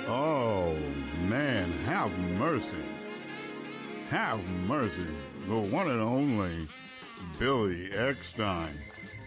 Oh, man, have mercy. Have mercy. The one and only Billy Eckstine.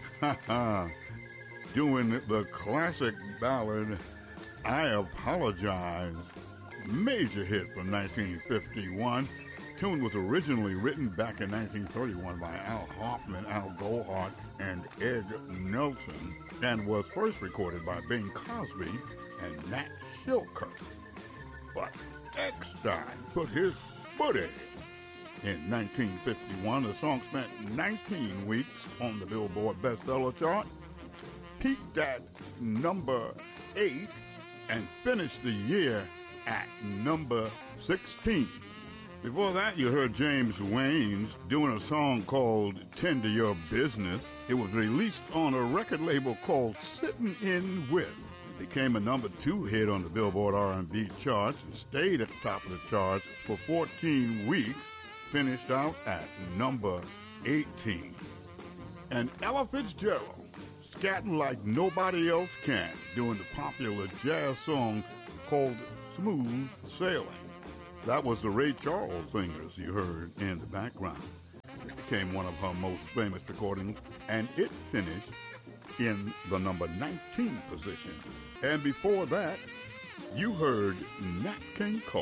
Doing the classic ballad, I Apologize. Major hit from 1951. Tune was originally written back in 1931 by Al Hoffman, Al Goldhart, and Ed Nelson, and was first recorded by Bing Crosby and Nat Schilker. But Eckstine put his foot in it. In 1951, the song spent 19 weeks on the Billboard bestseller chart, peaked at number 8, and finished the year at number 16. Before that, you heard James Waynes doing a song called Tend to Your Business. It was released on a record label called Sittin' In With. It became a number 2 hit on the Billboard R&B charts and stayed at the top of the charts for 14 weeks, finished out at number 18. And Ella Fitzgerald, scatting like nobody else can, doing the popular jazz song called Smooth Sailing. That was the Ray Charles singers you heard in the background. It became one of her most famous recordings, and it finished in the number 19 position. And before that, you heard Nat King Cole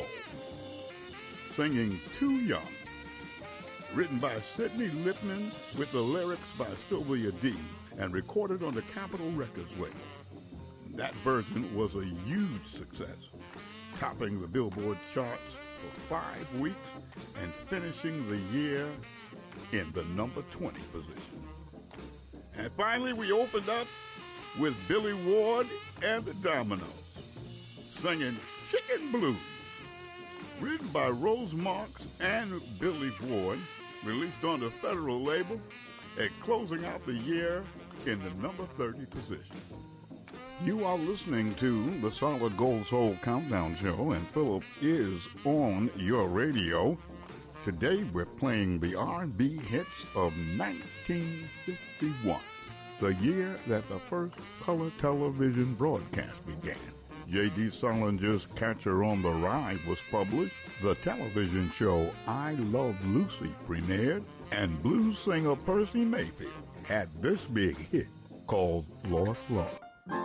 singing Too Young, written by Sidney Lipman with the lyrics by Sylvia D. and recorded on the Capitol Records label. That version was a huge success, topping the Billboard charts for 5 weeks and finishing the year in the number 20 position. And finally, we opened up with Billy Ward and the Dominoes, singing Chicken Blues, written by Rose Marks and Billy Ward, released on the Federal label, and closing out the year in the number 30 position. You are listening to the Solid Gold Soul Countdown Show, and Philip is on your radio. Today we're playing the R&B hits of 1951, the year that the first color television broadcast began. J.D. Salinger's Catcher on the Rye was published, the television show I Love Lucy premiered, and blues singer Percy Mayfield had this big hit called Lost Love.